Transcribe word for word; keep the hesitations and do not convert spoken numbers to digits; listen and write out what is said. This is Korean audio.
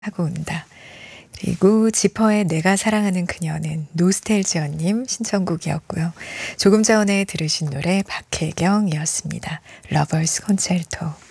하고 온다. 그리고 지퍼의 내가 사랑하는 그녀는 노스텔지어님 신청곡이었고요. 조금 전에 들으신 노래 박혜경이었습니다. 러버스 콘체르토.